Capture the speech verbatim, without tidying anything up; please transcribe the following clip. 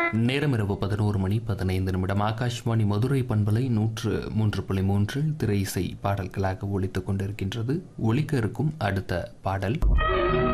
நேரம் இரவு பதினோரு மணி பதினைந்து நிமிடம். ஆகாஷ்வாணி மதுரை பண்பலை நூற்று மூன்று புள்ளி மூன்றில் திரை இசை பாடல்களாக ஒலித்துக் கொண்டிருக்கின்றது. ஒலிக்க இருக்கும் அடுத்த பாடல்